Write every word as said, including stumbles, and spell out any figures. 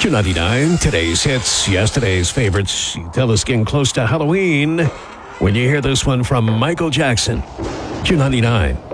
Q ninety-nine, today's hits, yesterday's favorites. You tell us getting close to Halloween when you hear this one from Michael Jackson. Q ninety-nine.